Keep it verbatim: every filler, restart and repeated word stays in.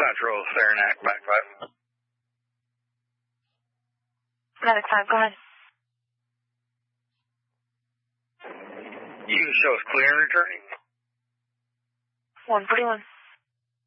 Central, Saranac, back five. Medic five, go ahead. You can show us clear and returning. one forty-one.